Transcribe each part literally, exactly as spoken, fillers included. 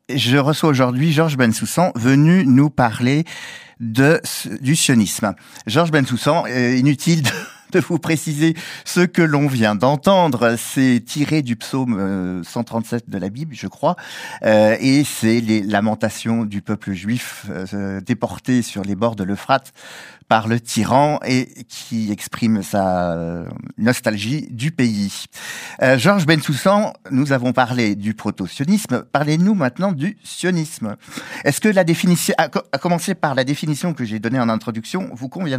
Je reçois aujourd'hui Georges Bensoussan, venu nous parler de, du sionisme. Georges Bensoussan, euh, inutile de, de vous préciser ce que l'on vient d'entendre, c'est tiré du psaume cent trente-sept de la Bible, je crois, euh, et c'est les lamentations du peuple juif euh, déporté sur les bords de l'Euphrate par le tyran et qui exprime sa nostalgie du pays. Euh, Georges Bensoussan, nous avons parlé du proto-sionisme. Parlez-nous maintenant du sionisme. Est-ce que la définition, à, à commencer par la définition que j'ai donnée en introduction, vous convient-elle ?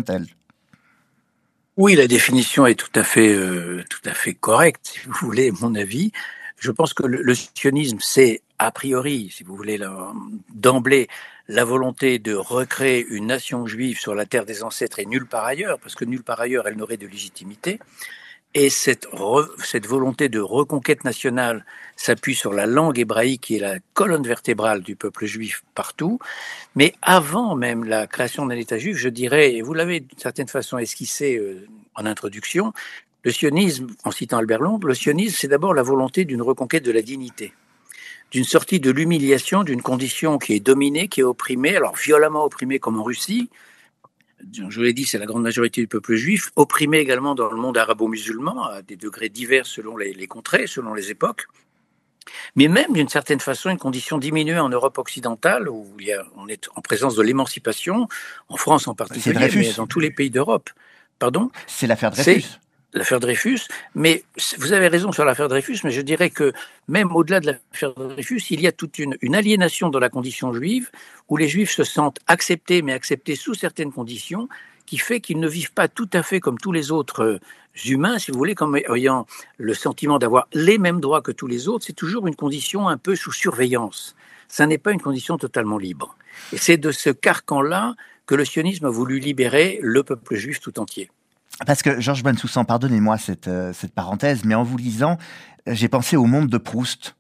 Oui, la définition est tout à fait, euh, tout à fait correcte, si vous voulez, mon avis. Je pense que le, le sionisme, c'est a priori, si vous voulez, là, d'emblée, la volonté de recréer une nation juive sur la terre des ancêtres et nulle part ailleurs, parce que nulle part ailleurs elle n'aurait de légitimité. Et cette, re, cette volonté de reconquête nationale s'appuie sur la langue hébraïque qui est la colonne vertébrale du peuple juif partout. Mais avant même la création d'un État juif, je dirais, et vous l'avez d'une certaine façon esquissé euh, en introduction, le sionisme, en citant Albert Londres, le sionisme c'est d'abord la volonté d'une reconquête de la dignité, d'une sortie de l'humiliation, d'une condition qui est dominée, qui est opprimée, alors violemment opprimée comme en Russie. Je vous l'ai dit, c'est la grande majorité du peuple juif, opprimé également dans le monde arabo-musulman, à des degrés divers selon les, les contrées, selon les époques, mais même d'une certaine façon une condition diminuée en Europe occidentale, où il y a, on est en présence de l'émancipation, en France en particulier, mais dans tous les pays d'Europe. Pardon ? C'est l'affaire Dreyfus. C'est l'affaire Dreyfus, mais vous avez raison sur l'affaire Dreyfus, mais je dirais que même au-delà de l'affaire Dreyfus, il y a toute une, une aliénation dans la condition juive, où les juifs se sentent acceptés, mais acceptés sous certaines conditions, qui fait qu'ils ne vivent pas tout à fait comme tous les autres humains, si vous voulez, comme ayant le sentiment d'avoir les mêmes droits que tous les autres. C'est toujours une condition un peu sous surveillance. Ça n'est pas une condition totalement libre. Et c'est de ce carcan-là que le sionisme a voulu libérer le peuple juif tout entier. Parce que, Georges Bensoussan, pardonnez-moi cette, euh, cette parenthèse, mais en vous lisant, j'ai pensé au monde de Proust,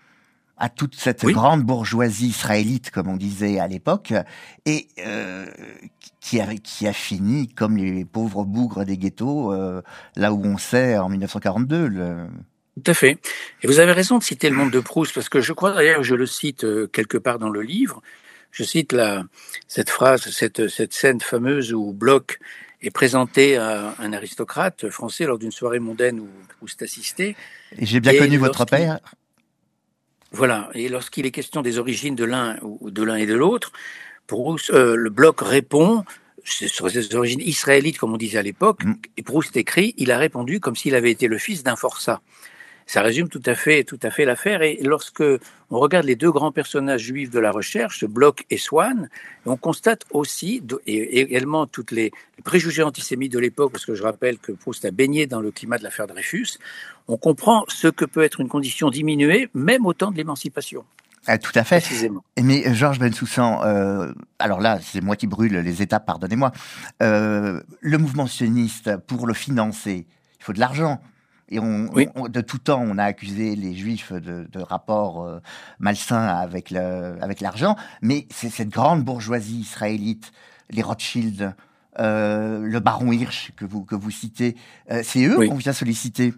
à toute cette oui. grande bourgeoisie israélite, comme on disait à l'époque, et euh, qui, a, qui a fini comme les pauvres bougres des ghettos, euh, là où on sait, en dix-neuf cent quarante-deux. Le... Tout à fait. Et vous avez raison de citer le monde de Proust, parce que je crois d'ailleurs, je le cite euh, quelque part dans le livre, je cite la, cette phrase, cette, cette scène fameuse où Bloch est présenté à un aristocrate français lors d'une soirée mondaine où Proust assistait. Et j'ai bien et connu votre père. Voilà. Et lorsqu'il est question des origines de l'un ou de l'un et de l'autre, Proust, euh, le Bloch répond sur ses origines israélites, comme on disait à l'époque. Mm. Et Proust écrit, il a répondu comme s'il avait été le fils d'un forçat. Ça résume tout à fait, tout à fait l'affaire. Et lorsque on regarde les deux grands personnages juifs de la recherche, Bloch et Swann, on constate aussi, et également toutes les préjugés antisémites de l'époque, parce que je rappelle que Proust a baigné dans le climat de l'affaire Dreyfus, on comprend ce que peut être une condition diminuée, même au temps de l'émancipation. Ah, tout à fait. Précisément. Mais Georges Bensoussan, euh, alors là, c'est moi qui brûle les étapes, pardonnez-moi. Euh, le mouvement sioniste, pour le financer, il faut de l'argent. Et on, oui. on, de tout temps, on a accusé les Juifs de, de rapports euh, malsains avec, le, avec l'argent, mais c'est cette grande bourgeoisie israélite, les Rothschild, euh, le baron Hirsch que vous, que vous citez, euh, c'est eux oui. qu'on vient solliciter.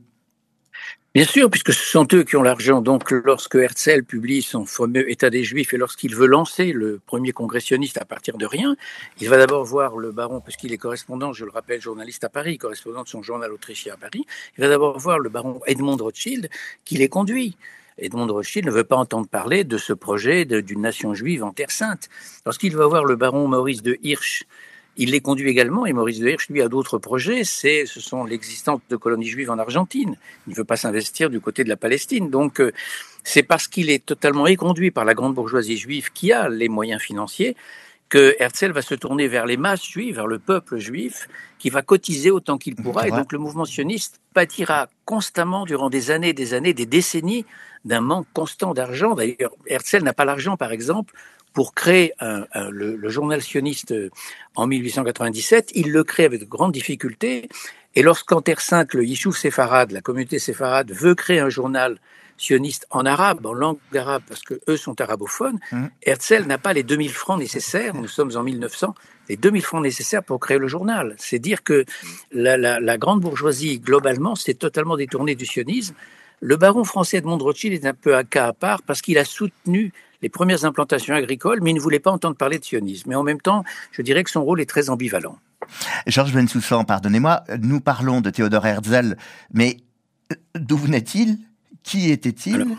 Bien sûr, puisque ce sont eux qui ont l'argent. Donc, lorsque Herzl publie son fameux État des Juifs et lorsqu'il veut lancer le premier congrès sioniste à partir de rien, il va d'abord voir le baron, puisqu'il est correspondant, je le rappelle, journaliste à Paris, correspondant de son journal autrichien à Paris. Il va d'abord voir le baron Edmond Rothschild, qui les conduit. Edmond Rothschild ne veut pas entendre parler de ce projet de, d'une nation juive en Terre Sainte. Lorsqu'il va voir le baron Maurice de Hirsch, il les conduit également, et Maurice de Hirsch, lui, a d'autres projets. C'est, ce sont l'existence de colonies juives en Argentine. Il ne veut pas s'investir du côté de la Palestine. Donc, euh, c'est parce qu'il est totalement éconduit par la grande bourgeoisie juive qui a les moyens financiers que Herzl va se tourner vers les masses juives, vers le peuple juif, qui va cotiser autant qu'il pourra. Et donc, le mouvement sioniste pâtira constamment, durant des années, des années, des décennies, d'un manque constant d'argent. D'ailleurs, Herzl n'a pas l'argent, par exemple, pour créer un, un, le, le journal sioniste en mille huit cent quatre-vingt-dix-sept. Il le crée avec de grandes difficultés. Et lorsqu'en Terre Sainte, le Yishuv séfarade, la communauté séfarade, veut créer un journal sioniste en arabe, en langue arabe, parce que eux sont arabophones, mmh. Herzl n'a pas les deux mille francs nécessaires, nous sommes en mille neuf cents, les deux mille francs nécessaires pour créer le journal. C'est dire que la, la, la grande bourgeoisie, globalement, s'est totalement détournée du sionisme. Le baron français Edmond Rothschild est un peu un cas à part parce qu'il a soutenu les premières implantations agricoles, mais il ne voulait pas entendre parler de sionisme. Mais en même temps, je dirais que son rôle est très ambivalent. Georges Bensoussan, pardonnez-moi, nous parlons de Théodore Herzl, mais d'où venait-il? Qui était-il? Alors,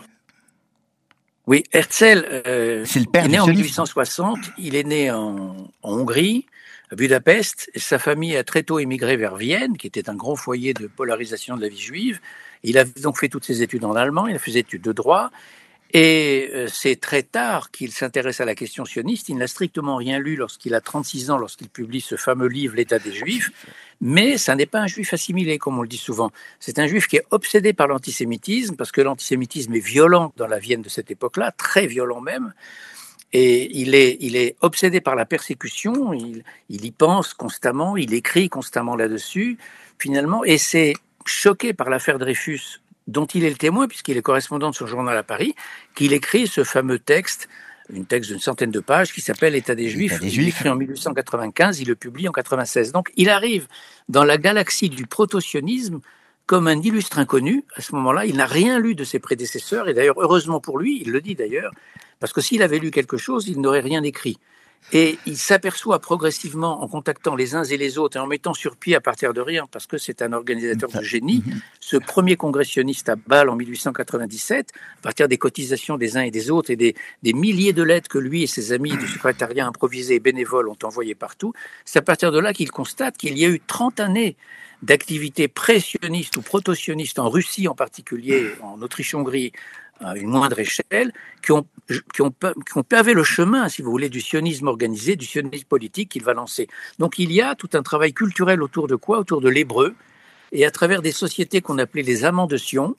oui, Herzl euh, c'est le père est né du en sionisme. mille huit cent soixante, il est né en, en Hongrie, à Budapest, et sa famille a très tôt émigré vers Vienne, qui était un grand foyer de polarisation de la vie juive. Il a donc fait toutes ses études en allemand, il a fait des études de droit, et euh, c'est très tard qu'il s'intéresse à la question sioniste. Il n'a strictement rien lu lorsqu'il a trente-six ans, lorsqu'il publie ce fameux livre « L'État des Juifs ». Mais ça n'est pas un juif assimilé, comme on le dit souvent. C'est un juif qui est obsédé par l'antisémitisme, parce que l'antisémitisme est violent dans la Vienne de cette époque-là, très violent même. Et il est, il est obsédé par la persécution, il, il y pense constamment, il écrit constamment là-dessus, finalement, et c'est choqué par l'affaire Dreyfus, dont il est le témoin, puisqu'il est correspondant de son journal à Paris, qu'il écrit ce fameux texte, un texte d'une centaine de pages, qui s'appelle L'État des Juifs. des Il Juifs. l'écrit en mille huit cent quatre-vingt-quinze, il le publie en quatre-vingt-seize. Donc il arrive dans la galaxie du proto-sionisme comme un illustre inconnu. À ce moment-là, il n'a rien lu de ses prédécesseurs, et d'ailleurs, heureusement pour lui, il le dit d'ailleurs, parce que s'il avait lu quelque chose, il n'aurait rien écrit. Et il s'aperçoit progressivement, en contactant les uns et les autres et en mettant sur pied à partir de rien, parce que c'est un organisateur de génie, ce premier congressionniste à Bâle en mille huit cent quatre-vingt-dix-sept, à partir des cotisations des uns et des autres et des, des milliers de lettres que lui et ses amis du secrétariat improvisé et bénévoles ont envoyées partout, c'est à partir de là qu'il constate qu'il y a eu trente années d'activités pré-sionistes ou proto-sionistes en Russie en particulier, en Autriche-Hongrie, à une moindre échelle, qui ont, qui, ont, qui ont pavé le chemin, si vous voulez, du sionisme organisé, du sionisme politique qu'il va lancer. Donc il y a tout un travail culturel autour de quoi? Autour de l'hébreu, et à travers des sociétés qu'on appelait les amants de Sion,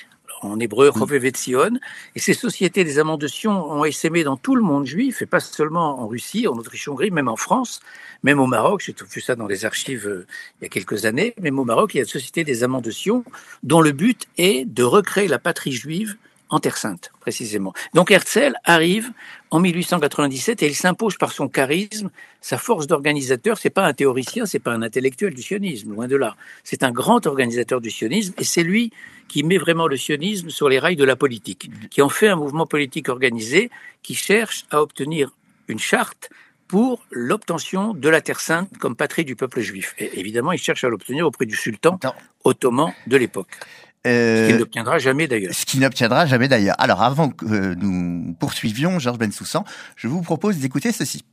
en hébreu, Chovevet Sion, et ces sociétés des amants de Sion ont essaimé dans tout le monde juif, et pas seulement en Russie, en Autriche-Hongrie, même en France, même au Maroc, j'ai vu ça dans les archives euh, il y a quelques années, même au Maroc, il y a une société des amants de Sion, dont le but est de recréer la patrie juive en Terre Sainte, précisément. Donc Herzl arrive en mille huit cent quatre-vingt-dix-sept et il s'impose par son charisme, sa force d'organisateur. C'est pas un théoricien, c'est pas un intellectuel du sionisme, loin de là. C'est un grand organisateur du sionisme et c'est lui qui met vraiment le sionisme sur les rails de la politique, qui en fait un mouvement politique organisé qui cherche à obtenir une charte pour l'obtention de la Terre Sainte comme patrie du peuple juif. Et évidemment, il cherche à l'obtenir auprès du sultan ottoman de l'époque. Euh, ce qui n'obtiendra jamais d'ailleurs. Ce qui n'obtiendra jamais d'ailleurs. Alors, avant que nous poursuivions, Georges Bensoussan, je vous propose d'écouter ceci.